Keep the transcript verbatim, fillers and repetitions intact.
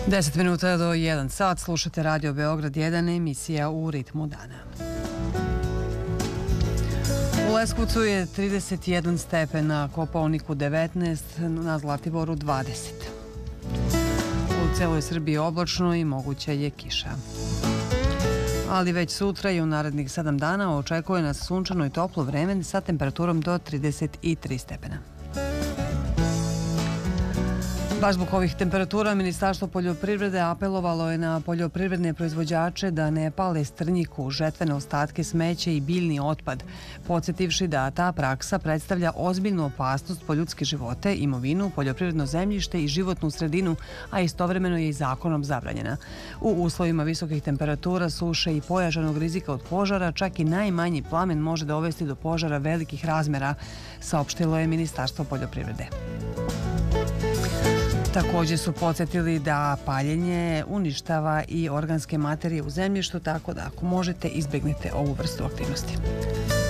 deset minuta do jedan sat, slušate Radio Beograd jedan, emisija U ritmu dana. U Leskovcu je trideset jedan stepen, na Kopaoniku devetnaest, na Zlatiboru dvadeset. U celoj Srbiji oblačno i moguća je kiša. Ali već sutra i u narednih sedam dana očekuje nas sunčano i toplo vreme sa temperaturom do trideset tri stepena. Baš zbog ovih temperatura, Ministarstvo poljoprivrede apelovalo je na poljoprivredne proizvođače da ne pale strnjiku, žetvene ostatke smeća i biljni otpad, podsjetivši da ta praksa predstavlja ozbiljnu opasnost po ljudske živote, imovinu, poljoprivredno zemljište i životnu sredinu, a istovremeno je i zakonom zabranjena. U uslovima visokih temperatura, suše i pojačanog rizika od požara, čak i najmanji plamen može dovesti do požara velikih razmera, saopštilo je Ministarstvo poljoprivrede. Također su podsjetili da paljenje uništava i organske materije u zemljištu, tako da ako možete izbjegnite ovu vrstu aktivnosti.